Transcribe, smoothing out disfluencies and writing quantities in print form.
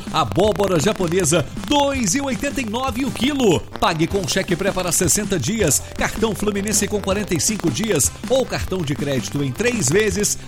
Abóbora japonesa, R$ 2,89 o quilo. Pague com cheque pré para 60 dias, cartão Fluminense com 45 dias ou cartão de crédito em 3 vezes